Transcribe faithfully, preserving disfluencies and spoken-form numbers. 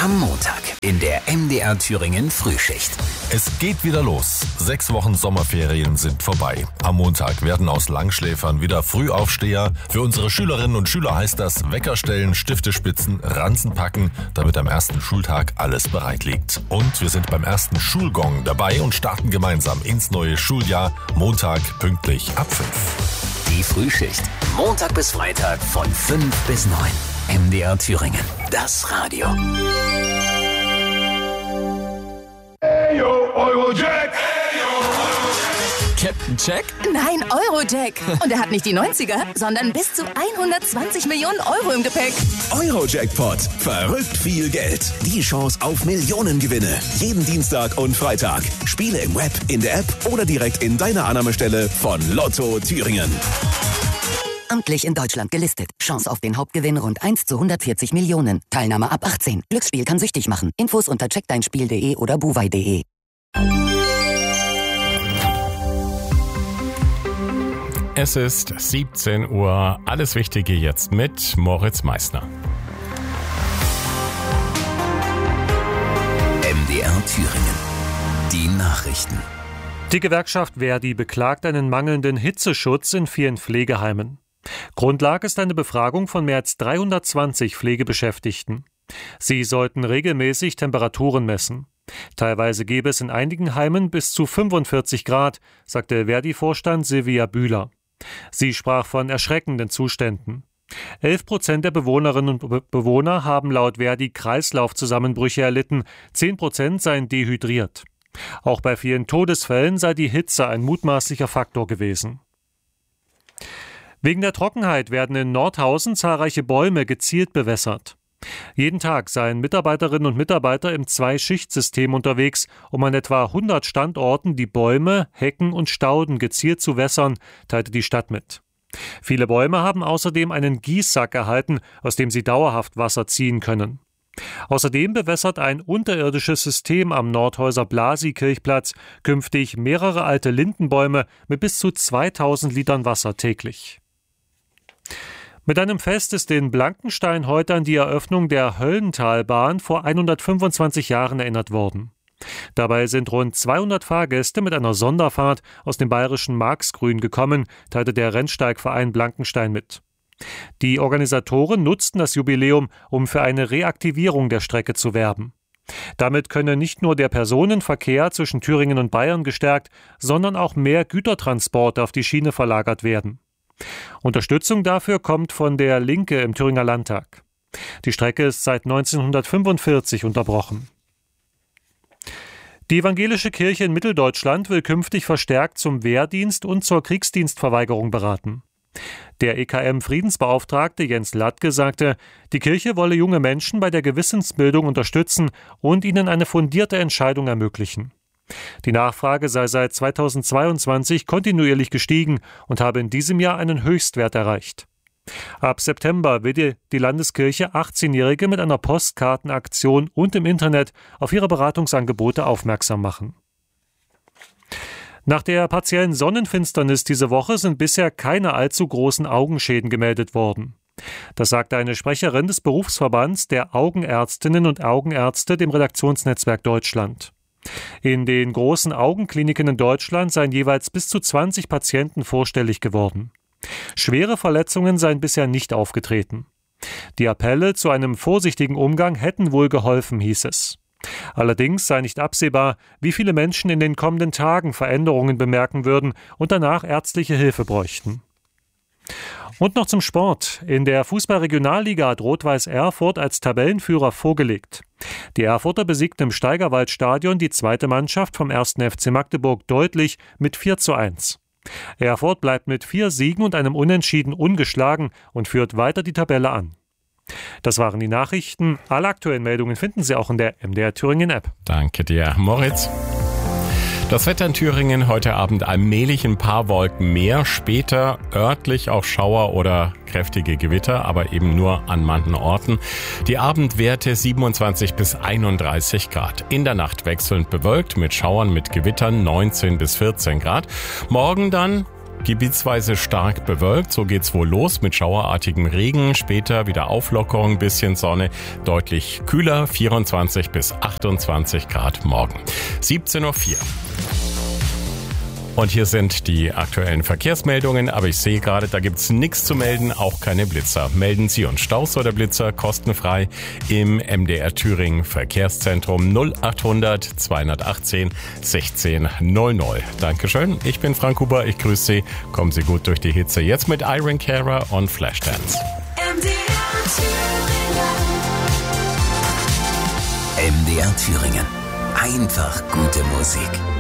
Am Montag in der M D R Thüringen Frühschicht. Es geht wieder los. Sechs Wochen Sommerferien sind vorbei. Am Montag werden aus Langschläfern wieder Frühaufsteher. Für unsere Schülerinnen und Schüler heißt das Wecker stellen, Stifte spitzen, Ranzen packen, damit am ersten Schultag alles bereit liegt. Und wir sind beim ersten Schulgong dabei und starten gemeinsam ins neue Schuljahr. Montag pünktlich ab fünf. Die Frühschicht. Montag bis Freitag von fünf bis neun. M D R Thüringen. Das Radio. Hey yo, Eurojack! Captain Jack? Nein, Eurojack. Und er hat nicht die neunziger, sondern bis zu hundertzwanzig Millionen Euro im Gepäck. Eurojackpot. Verrückt viel Geld. Die Chance auf Millionengewinne. Jeden Dienstag und Freitag. Spiele im Web, in der App oder direkt in deiner Annahmestelle von Lotto Thüringen. Amtlich in Deutschland gelistet. Chance auf den Hauptgewinn rund eins zu hundertvierzig Millionen. Teilnahme ab achtzehn. Glücksspiel kann süchtig machen. Infos unter check dein spiel punkt de oder buwei punkt de. Es ist siebzehn Uhr. Alles Wichtige jetzt mit Moritz Meissner. M D R Thüringen. Die Nachrichten. Die Gewerkschaft Verdi beklagt einen mangelnden Hitzeschutz in vielen Pflegeheimen. Grundlage ist eine Befragung von mehr als dreihundertzwanzig Pflegebeschäftigten. Sie sollten regelmäßig Temperaturen messen. Teilweise gäbe es in einigen Heimen bis zu fünfundvierzig Grad, sagte Verdi-Vorstand Silvia Bühler. Sie sprach von erschreckenden Zuständen. Elf Prozent der Bewohnerinnen und Bewohner haben laut Verdi Kreislaufzusammenbrüche erlitten, zehn Prozent seien dehydriert. Auch bei vielen Todesfällen sei die Hitze ein mutmaßlicher Faktor gewesen. Wegen der Trockenheit werden in Nordhausen zahlreiche Bäume gezielt bewässert. Jeden Tag seien Mitarbeiterinnen und Mitarbeiter im Zwei-Schicht-System unterwegs, um an etwa hundert Standorten die Bäume, Hecken und Stauden gezielt zu wässern, teilte die Stadt mit. Viele Bäume haben außerdem einen Gießsack erhalten, aus dem sie dauerhaft Wasser ziehen können. Außerdem bewässert ein unterirdisches System am Nordhäuser Blasi-Kirchplatz künftig mehrere alte Lindenbäume mit bis zu zweitausend Litern Wasser täglich. Mit einem Fest ist in Blankenstein heute an die Eröffnung der Höllentalbahn vor hundertfünfundzwanzig Jahren erinnert worden. Dabei sind rund zweihundert Fahrgäste mit einer Sonderfahrt aus dem bayerischen Marxgrün gekommen, teilte der Rennsteigverein Blankenstein mit. Die Organisatoren nutzten das Jubiläum, um für eine Reaktivierung der Strecke zu werben. Damit könne nicht nur der Personenverkehr zwischen Thüringen und Bayern gestärkt, sondern auch mehr Gütertransporte auf die Schiene verlagert werden. Unterstützung dafür kommt von der Linke im Thüringer Landtag. Die Strecke ist seit neunzehnhundertfünfundvierzig unterbrochen. Die evangelische Kirche in Mitteldeutschland will künftig verstärkt zum Wehrdienst und zur Kriegsdienstverweigerung beraten. Der E K M-Friedensbeauftragte Jens Latke sagte, die Kirche wolle junge Menschen bei der Gewissensbildung unterstützen und ihnen eine fundierte Entscheidung ermöglichen. Die Nachfrage sei seit zweitausendzweiundzwanzig kontinuierlich gestiegen und habe in diesem Jahr einen Höchstwert erreicht. Ab September will die Landeskirche achtzehnjährige mit einer Postkartenaktion und im Internet auf ihre Beratungsangebote aufmerksam machen. Nach der partiellen Sonnenfinsternis diese Woche sind bisher keine allzu großen Augenschäden gemeldet worden. Das sagte eine Sprecherin des Berufsverbands der Augenärztinnen und Augenärzte dem Redaktionsnetzwerk Deutschland. In den großen Augenkliniken in Deutschland seien jeweils bis zu zwanzig Patienten vorstellig geworden. Schwere Verletzungen seien bisher nicht aufgetreten. Die Appelle zu einem vorsichtigen Umgang hätten wohl geholfen, hieß es. Allerdings sei nicht absehbar, wie viele Menschen in den kommenden Tagen Veränderungen bemerken würden und danach ärztliche Hilfe bräuchten. Und noch zum Sport. In der Fußball-Regionalliga hat Rot-Weiß Erfurt als Tabellenführer vorgelegt. Die Erfurter besiegten im Steigerwaldstadion die zweite Mannschaft vom ersten F C Magdeburg deutlich mit vier zu eins. Erfurt bleibt mit vier Siegen und einem Unentschieden ungeschlagen und führt weiter die Tabelle an. Das waren die Nachrichten. Alle aktuellen Meldungen finden Sie auch in der M D R Thüringen App. Danke dir, Moritz. Das Wetter in Thüringen heute Abend allmählich ein paar Wolken mehr, später örtlich auch Schauer oder kräftige Gewitter, aber eben nur an manchen Orten. Die Abendwerte siebenundzwanzig bis einunddreißig Grad. In der Nacht wechselnd bewölkt mit Schauern mit Gewittern neunzehn bis vierzehn Grad. Morgen dann gebietsweise stark bewölkt. So geht's wohl los mit schauerartigem Regen. Später wieder Auflockerung, bisschen Sonne, deutlich kühler, vierundzwanzig bis achtundzwanzig Grad morgen. siebzehn Uhr vier. Und hier sind die aktuellen Verkehrsmeldungen, aber ich sehe gerade, da gibt's nichts zu melden, auch keine Blitzer. Melden Sie uns Staus oder Blitzer kostenfrei im M D R Thüringen Verkehrszentrum null achthundert zweihundertachtzehn sechzehn null null. Dankeschön, ich bin Frank Huber, ich grüße Sie. Kommen Sie gut durch die Hitze. Jetzt mit Iron Carer und Flashdance. M D R Thüringen. M D R Thüringen. Einfach gute Musik.